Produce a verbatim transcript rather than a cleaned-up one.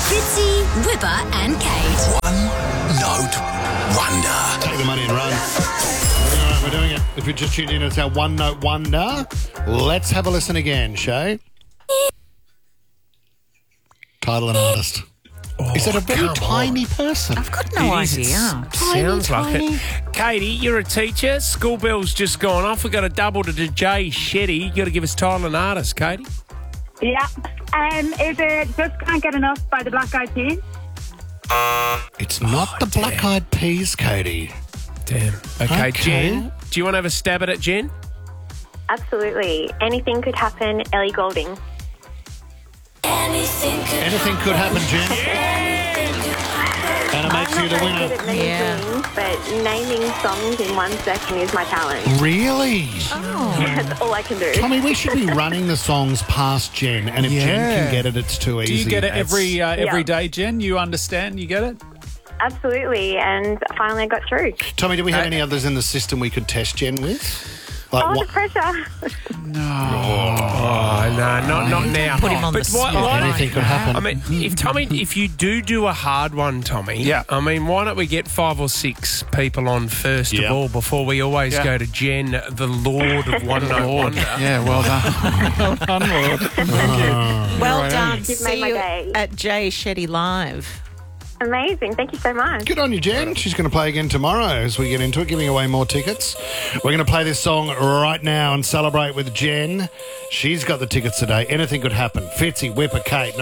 Fitzy, Whipper and Kate. One note wonder. Take the money and run. All right, we're doing it. If you're just tuned in, it's our one note wonder. Let's have a listen again, Shay. Title and artist. Oh, Is it a very come tiny on. person? I've got no It is. idea. Sounds like tiny. it. Katie, you're a teacher. School bell's just gone off. We've got a double to Jay Shetty. you got to give us title and artist, Katie. Yeah. Um, is it Just Can't Get Enough by the Black Eyed Peas? It's not Oh, the damn. Black Eyed Peas, Katie. Damn. Okay, Okay. Jen, do you want to have a stab at it, Jen? Absolutely. Anything could happen, Ellie Goulding. Anything could happen, Jen. And it makes you the I'm not very winner. good at many Yeah. things, but naming songs in one second is my talent. Really? That's all I can do. Tommy, we should be running the songs past Jen, and if Jen Yeah. can get it, it's too easy. Do you get it That's- every uh, every Yeah. day, Jen? You understand? You get it? Absolutely. And finally I got through. Tommy, do we have Uh, any others in the system we could test Jen with? Like Oh, the what? pressure. Oh, no, not, not now. Put him on but the why, spot. why don't- Anything could happen. I mean, if Tommy, if you do do a hard one, Tommy, Yeah. I mean, why don't we get five or six people on first Yeah. of all before we always Yeah. go to Jen, the Lord of One Note Wonder? Yeah, well done. well done, Lord. Well done. You've See made my you day. at Jay Shetty Live. Amazing. Thank you so much. Good on you, Jen. She's going to play again tomorrow as we get into it, giving away more tickets. We're going to play this song right now and celebrate with Jen. She's got the tickets today. Anything could happen. Fitzy, Whipper, Kate.